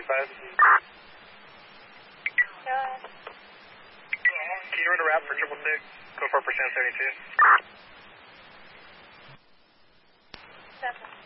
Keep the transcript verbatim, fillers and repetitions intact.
seventy-five. Go ahead. Can you run a wrap for triple six? Go for percent seventy-two. Seven.